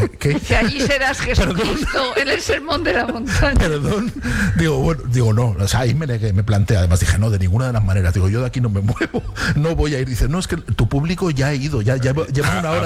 Que allí serás Jesucristo en el sermón de la montaña. Perdón. Digo, no. O sea, ahí me planteé. Además dije, no, de ninguna de las maneras. Digo, yo de aquí no me muevo. No voy a ir. Dice, no, es que tu público ya ha ido. Ya lleva una hora.